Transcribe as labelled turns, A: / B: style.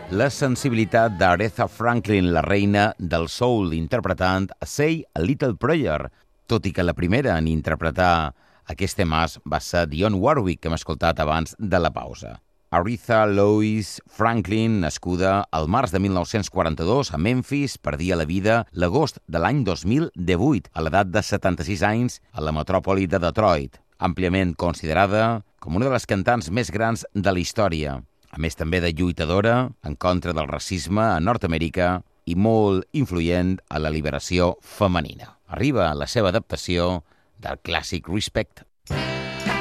A: la sensibilitat d'Aretha Franklin, la reina del soul, interpretant Say a Little Prayer, tot i que la primera en interpretar aquest temàs va ser Dionne Warwick, que hem escoltat abans de la pausa. Aretha Louise Franklin, nascuda al març de 1942 a Memphis, perdia la vida l'agost de l'any 2018, a l'edat de 76 anys, a la metròpoli de Detroit, àmpliament considerada com una de les cantants més grans de la història, a més també de lluitadora en contra del racisme a Nord-Amèrica i molt influent a la liberació femenina. Arriba la seva adaptació del clàssic Respect.